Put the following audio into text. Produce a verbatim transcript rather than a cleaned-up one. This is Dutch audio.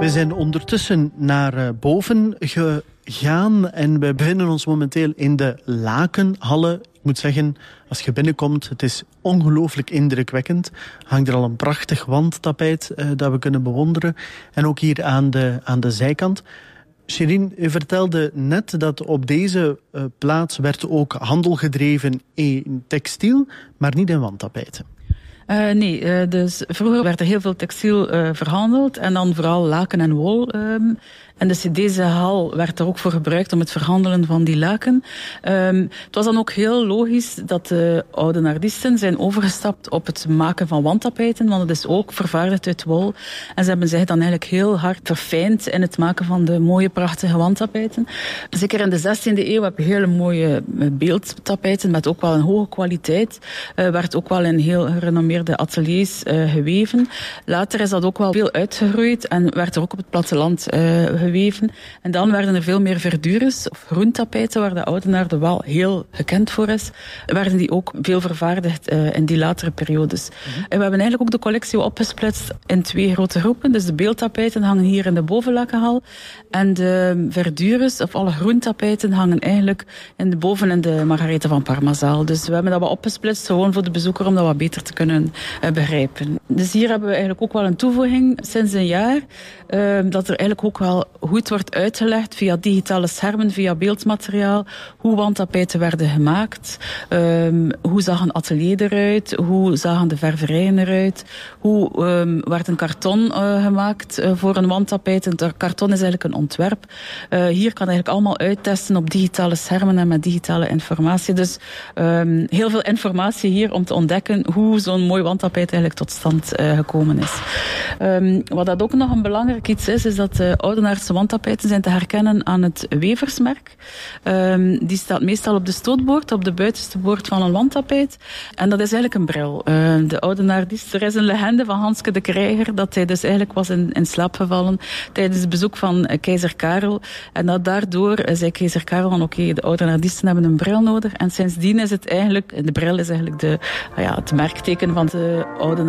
We zijn ondertussen naar boven gegaan en we bevinden ons momenteel in de Lakenhallen. Ik moet zeggen, als je binnenkomt, het is ongelooflijk indrukwekkend. Hangt er al een prachtig wandtapijt uh, dat we kunnen bewonderen. En ook hier aan de, aan de zijkant. Shirin, u vertelde net dat op deze uh, plaats werd ook handel gedreven in textiel, maar niet in wandtapijten. Uh, nee, uh, dus vroeger werd er heel veel textiel uh, verhandeld en dan vooral laken en wol. Um, en dus deze hal werd er ook voor gebruikt om het verhandelen van die laken. Um, het was dan ook heel logisch dat de oude nardisten zijn overgestapt op het maken van wandtapijten, want het is ook vervaardigd uit wol. En ze hebben zich dan eigenlijk heel hard verfijnd in het maken van de mooie, prachtige wandtapijten. Zeker in de zestiende eeuw heb je hele mooie beeldtapijten met ook wel een hoge kwaliteit. Uh, werd ook wel in heel gerenommeerde ateliers uh, geweven. Later is dat ook wel veel uitgegroeid en werd er ook op het platteland uh, geweven. En dan werden er veel meer verdures of groentapijten, waar de Oudenaarde wel heel gekend voor is, werden die ook veel vervaardigd uh, in die latere periodes. Mm-hmm. En we hebben eigenlijk ook de collectie opgesplitst in twee grote groepen. Dus de beeldtapijten hangen hier in de bovenlakenhal en de verdures of alle groentapijten hangen eigenlijk in de boven in de Margarethe van Parmazaal. Dus we hebben dat wat opgesplitst, gewoon voor de bezoeker om dat wat beter te kunnen uh, begrijpen. Dus hier hebben we eigenlijk ook wel een toevoeging sinds een jaar, uh, dat er eigenlijk ook wel goed wordt uitgelegd via digitale schermen, via beeldmateriaal, hoe wandtapijten werden gemaakt, um, hoe zag een atelier eruit, hoe zagen de ververijen eruit, hoe um, werd een karton uh, gemaakt uh, voor een wandtapijt. Een karton is eigenlijk een ontwerp. Uh, hier kan eigenlijk allemaal uittesten op digitale schermen en met digitale informatie. Dus um, heel veel informatie hier om te ontdekken hoe zo'n mooi wandtapijt eigenlijk tot stand uh, gekomen is. Um, wat dat ook nog een belangrijk iets is, is dat de Oudenaardse wandtapijten zijn te herkennen aan het weversmerk. Um, die staat meestal op de stootboord, op de buitenste boord van een wandtapijt. En dat is eigenlijk een bril. Uh, de Oudenaardist, er is een legende van Hanske de Krijger, dat hij dus eigenlijk was in, in slaap gevallen tijdens het bezoek van uh, keizer Karel. En dat daardoor uh, zei keizer Karel van oké, okay, de Oudenaardisten hebben een bril nodig. En sindsdien is het eigenlijk, de bril is eigenlijk de, uh, ja, het merkteken van de Oudenaarde.